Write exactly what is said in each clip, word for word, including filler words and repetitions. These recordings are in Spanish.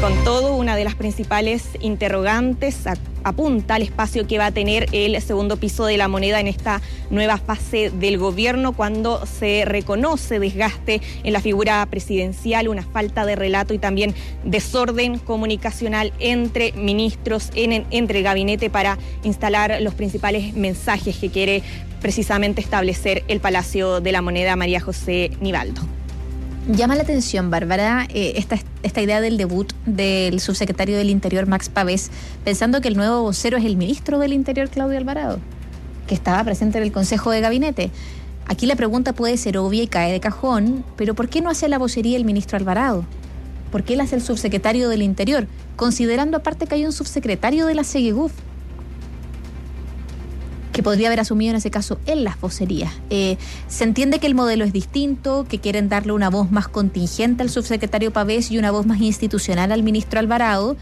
con todo, una de las principales interrogantes a, apunta al espacio que va a tener el segundo piso de la moneda en esta nueva fase del gobierno, cuando se reconoce desgaste en la figura presidencial, una falta de relato y también desorden comunicacional entre ministros, en, entre el gabinete para instalar los principales mensajes que quiere precisamente establecer el Palacio de la Moneda. María José Nivaldo. Llama la atención, Bárbara, eh, esta, esta idea del debut del subsecretario del Interior, Max Pavés, pensando que el nuevo vocero es el ministro del Interior, Claudio Alvarado, que estaba presente en el Consejo de Gabinete. Aquí la pregunta puede ser obvia y cae de cajón, pero ¿por qué no hace la vocería el ministro Alvarado? ¿Por qué él hace el subsecretario del Interior? Considerando aparte que hay un subsecretario de la Segegov, que podría haber asumido en ese caso en las vocerías. Eh, se entiende que el modelo es distinto, que quieren darle una voz más contingente al subsecretario Pavés y una voz más institucional al ministro Alvarado,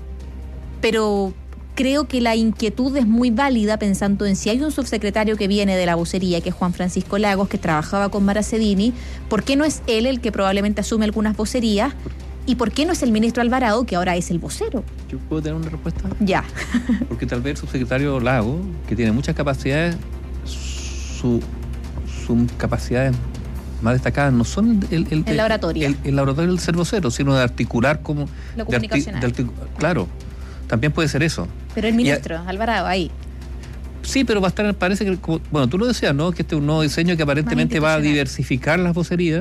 pero creo que la inquietud es muy válida pensando en si hay un subsecretario que viene de la vocería, que es Juan Francisco Lagos, que trabajaba con Mara Cedini, ¿por qué no es él el que probablemente asume algunas vocerías? ¿Y por qué no es el ministro Alvarado, que ahora es el vocero? ¿Yo puedo tener una respuesta? Ya. Porque tal vez el subsecretario Lago, que tiene muchas capacidades, su, sus capacidades más destacadas no son el, el, el, la oratoria. El, el, el oratorio del ser vocero, sino de articular como... Lo comunicacional. De artic, de artic, claro, también puede ser eso. Pero el ministro, a, Alvarado, ahí. Sí, pero va a estar, parece que, como, bueno, tú lo decías, ¿no? Que este es un nuevo diseño que aparentemente va a diversificar las vocerías.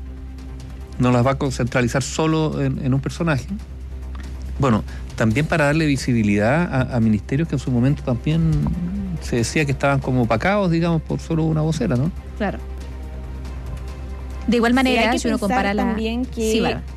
No las va a centralizar solo en, en un personaje. Bueno, también para darle visibilidad a, a ministerios que en su momento también se decía que estaban como opacados, digamos, por solo una vocera, ¿no? Claro. De igual manera, sí, si uno compara la... también que sí, bueno.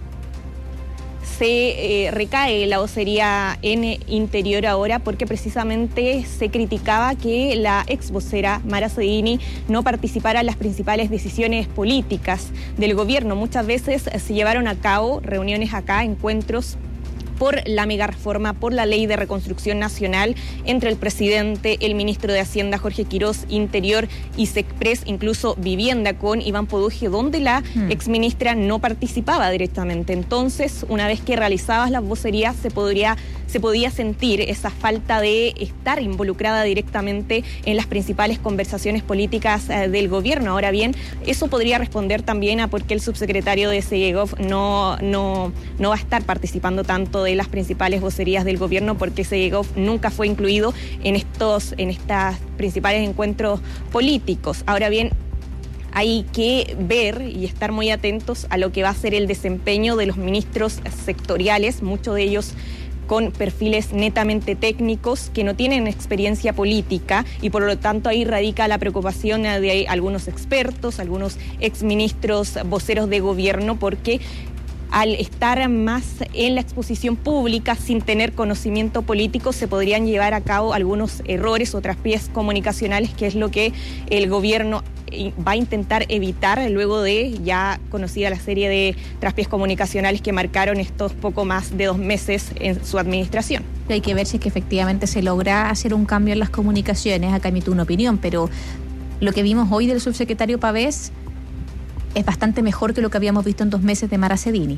se eh, recae la vocería en Interior ahora porque precisamente se criticaba que la ex vocera Mara Cedini no participara en las principales decisiones políticas del gobierno. Muchas veces se llevaron a cabo reuniones acá, encuentros por la mega reforma, por la ley de reconstrucción nacional, entre el presidente, el ministro de Hacienda, Jorge Quirós, Interior y Sexpress, incluso Vivienda con Iván Poduje, donde la hmm. exministra no participaba directamente. Entonces, una vez que realizabas las vocerías, se podría, se podía sentir esa falta de estar involucrada directamente en las principales conversaciones políticas eh, del gobierno. Ahora bien, eso podría responder también a por qué el subsecretario de Segegov no, no, no va a estar participando tanto de las principales vocerías del gobierno, porque Segegov nunca fue incluido en estos, en estos principales encuentros políticos. Ahora bien, hay que ver y estar muy atentos a lo que va a ser el desempeño de los ministros sectoriales, muchos de ellos con perfiles netamente técnicos que no tienen experiencia política, y por lo tanto ahí radica la preocupación de algunos expertos, algunos exministros voceros de gobierno, porque al estar más en la exposición pública sin tener conocimiento político se podrían llevar a cabo algunos errores o traspiés comunicacionales, que es lo que el gobierno va a intentar evitar luego de ya conocida la serie de traspiés comunicacionales que marcaron estos poco más de dos meses en su administración. Hay que ver si es que efectivamente se logra hacer un cambio en las comunicaciones. Acá emito una opinión, pero lo que vimos hoy del subsecretario Pavés es bastante mejor que lo que habíamos visto en dos meses de Mara Cedini.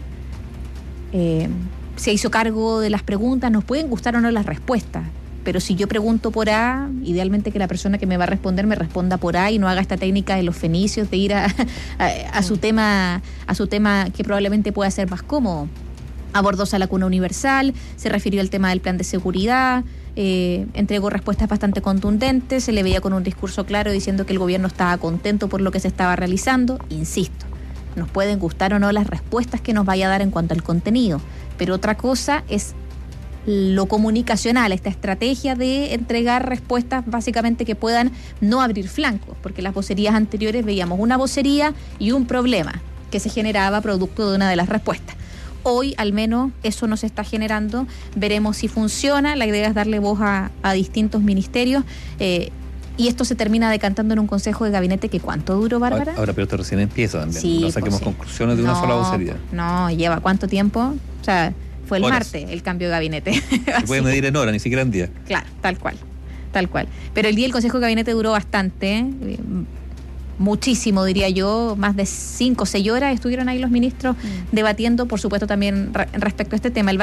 Eh, se hizo cargo de las preguntas, nos pueden gustar o no las respuestas, pero si yo pregunto por A, idealmente que la persona que me va a responder me responda por A y no haga esta técnica de los fenicios de ir a, a, a su tema, a su tema que probablemente pueda ser más cómodo. Abordó la cuna universal, se refirió al tema del plan de seguridad, eh, entregó respuestas bastante contundentes, se le veía con un discurso claro diciendo que el gobierno estaba contento por lo que se estaba realizando. Insisto, nos pueden gustar o no las respuestas que nos vaya a dar en cuanto al contenido, pero otra cosa es lo comunicacional, esta estrategia de entregar respuestas básicamente que puedan no abrir flancos, porque las vocerías anteriores veíamos una vocería y un problema que se generaba producto de una de las respuestas. Hoy al menos eso no se está generando, veremos si funciona. La idea es darle voz a, a distintos ministerios, eh, y esto se termina decantando en un consejo de gabinete que ¿cuánto duró, Bárbara? Ahora, pero esto recién empieza también, sí, no saquemos pues sí. conclusiones de no, una sola vocería. No, lleva ¿cuánto tiempo? O sea, fue el Horas. martes el cambio de gabinete. Se puede medir en horas, ni siquiera en días. Claro, tal cual, tal cual. Pero el día del consejo de gabinete duró bastante, eh, muchísimo diría yo, más de cinco o seis horas estuvieron ahí los ministros mm. debatiendo, por supuesto también re- respecto a este tema. El